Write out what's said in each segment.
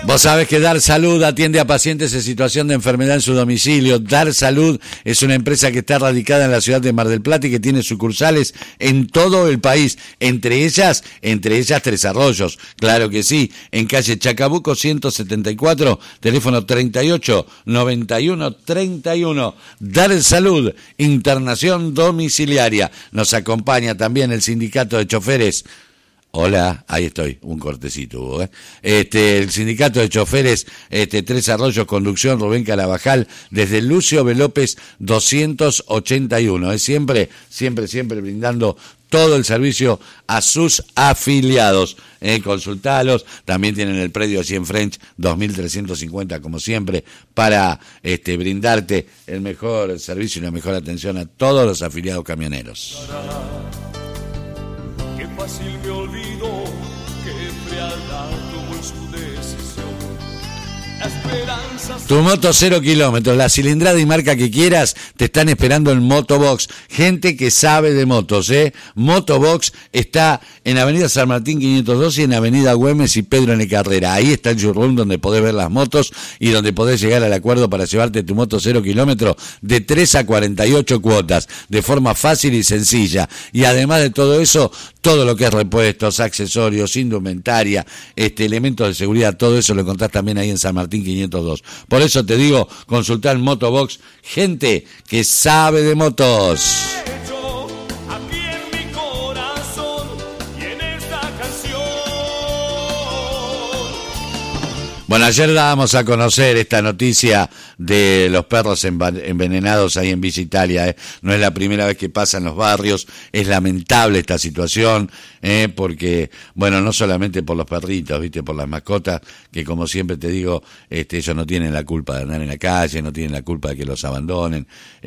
Vos sabés que Dar Salud atiende a pacientes en situación de enfermedad en su domicilio. Dar Salud es una empresa que está radicada en la ciudad de Mar del Plata y que tiene sucursales en todo el país, entre ellas Tres Arroyos, claro que sí, en calle Chacabuco 174, teléfono 38 91 31. Dar Salud, internación domiciliaria. Nos acompaña también el sindicato de choferes. Hola, ahí estoy, un cortecito, el sindicato de choferes, Tres Arroyos Conducción, Rubén Carabajal, desde Lucio B. López 281, siempre brindando todo el servicio a sus afiliados, consultalos, también tienen el predio 100 French 2350 como siempre, para brindarte el mejor servicio y la mejor atención a todos los afiliados camioneros. Qué fácil me olvido, qué frialdad tuvo en su decisión. Tu moto 0 kilómetros, la cilindrada y marca que quieras, te están esperando en Motobox. Gente que sabe de motos, Motobox está en Avenida San Martín 502 y en Avenida Güemes y Pedro N. Carrera. Ahí está el showroom donde podés ver las motos y donde podés llegar al acuerdo para llevarte tu moto 0 kilómetros de 3 a 48 cuotas, de forma fácil y sencilla. Y además de todo eso, todo lo que es repuestos, accesorios, indumentaria, elementos de seguridad, todo eso lo encontrás también ahí en San Martín 502. Por eso te digo, consultar Motobox, gente que sabe de motos. Bueno, ayer dábamos a conocer esta noticia de los perros envenenados ahí en Villa Italia. No es la primera vez que pasa en los barrios, es lamentable esta situación, porque, bueno, no solamente por los perritos, ¿viste? Por las mascotas, que como siempre te digo, ellos no tienen la culpa de andar en la calle, no tienen la culpa de que los abandonen,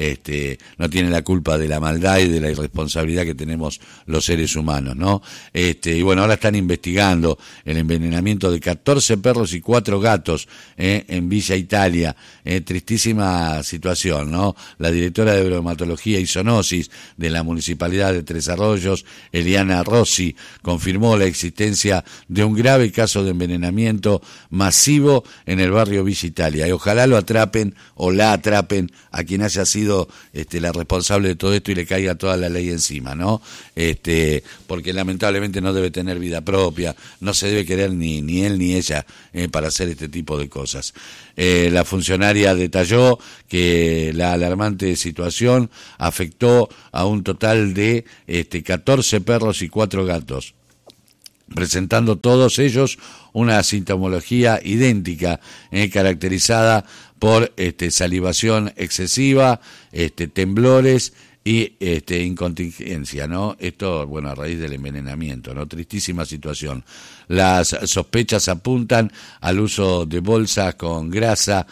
no tienen la culpa de la maldad y de la irresponsabilidad que tenemos los seres humanos, ¿no? Y bueno, ahora están investigando el envenenamiento de 14 perros y 4 gatos en Villa Italia. Tristísima situación, ¿no? La directora de bromatología y zoonosis de la Municipalidad de Tres Arroyos, Eliana Rossi, confirmó la existencia de un grave caso de envenenamiento masivo en el barrio Villa Italia. Y ojalá lo atrapen o la atrapen a quien haya sido la responsable de todo esto y le caiga toda la ley encima, ¿no? Porque lamentablemente no debe tener vida propia, no se debe querer ni él ni ella para hacer este tipo de cosas. La funcionaria detalló que la alarmante situación afectó a un total de 14 perros y 4 gatos, presentando todos ellos una sintomología idéntica, caracterizada por salivación excesiva, temblores y incontinencia, ¿no? Esto, bueno, a raíz del envenenamiento, ¿no? Tristísima situación. Las sospechas apuntan al uso de bolsas con grasa,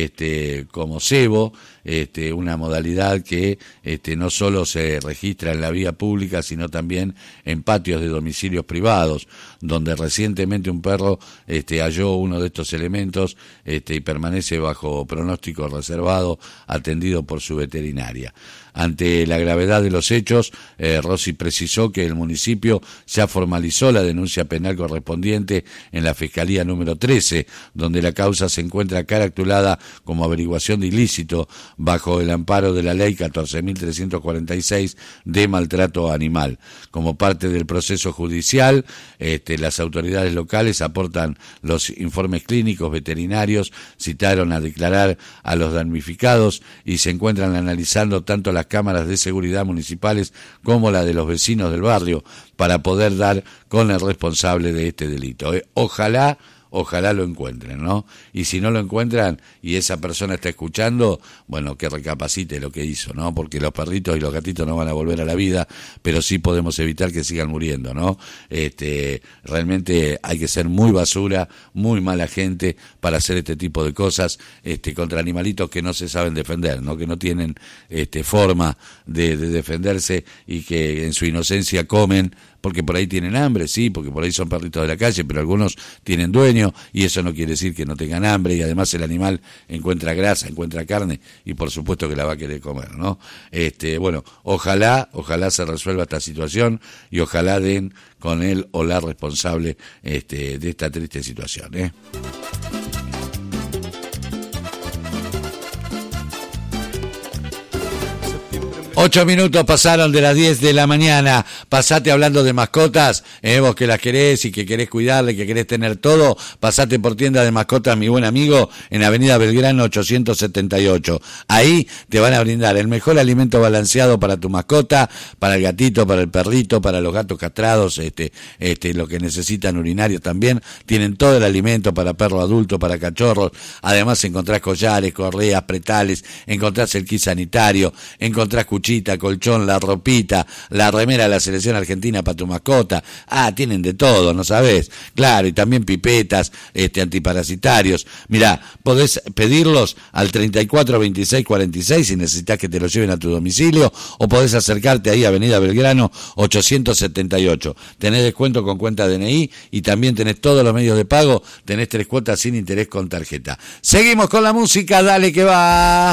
como cebo, una modalidad que no solo se registra en la vía pública, sino también en patios de domicilios privados, donde recientemente un perro halló uno de estos elementos y permanece bajo pronóstico reservado, atendido por su veterinaria. Ante la gravedad de los hechos, Rossi precisó que el municipio ya formalizó la denuncia penal correspondiente en la Fiscalía número 13, donde la causa se encuentra caratulada como averiguación de ilícito bajo el amparo de la Ley 14.346 de maltrato animal. Como parte del proceso judicial, las autoridades locales aportan los informes clínicos veterinarios, citaron a declarar a los damnificados y se encuentran analizando tanto las cámaras de seguridad municipales como la de los vecinos del barrio para poder dar con el responsable de este delito. Ojalá lo encuentren, ¿no? Y si no lo encuentran y esa persona está escuchando, bueno, que recapacite lo que hizo, ¿no? Porque los perritos y los gatitos no van a volver a la vida, pero sí podemos evitar que sigan muriendo, ¿no? Realmente hay que ser muy basura, muy mala gente para hacer este tipo de cosas, contra animalitos que no se saben defender, ¿no? Que no tienen, forma de defenderse y que en su inocencia comen, porque por ahí tienen hambre, sí, porque por ahí son perritos de la calle, pero algunos tienen dueño y eso no quiere decir que no tengan hambre y además el animal encuentra grasa, encuentra carne y por supuesto que la va a querer comer, ¿no? Bueno, ojalá se resuelva esta situación y ojalá den con él o la responsable de esta triste situación, 8 minutos pasaron de las 10 de la mañana. Pasate hablando de mascotas, vos que las querés y que querés cuidarle, que querés tener todo. Pasate por Tienda de Mascotas, mi buen amigo, en Avenida Belgrano 878. Ahí te van a brindar el mejor alimento balanceado para tu mascota, para el gatito, para el perrito, para los gatos castrados, lo que necesitan urinarios también. Tienen todo el alimento para perro adulto, para cachorros. Además encontrás collares, correas, pretales, encontrás el kit sanitario, encontrás cuchita, colchón, la ropita, la remera de la selección argentina para tu mascota. Tienen de todo, ¿no sabés? Claro, y también pipetas, antiparasitarios. Mirá, podés pedirlos al 34 26 46 si necesitas que te lo lleven a tu domicilio, o podés acercarte ahí a Avenida Belgrano 878. Tenés descuento con cuenta DNI y también tenés todos los medios de pago, tenés 3 cuotas sin interés con tarjeta. Seguimos con la música, dale que va.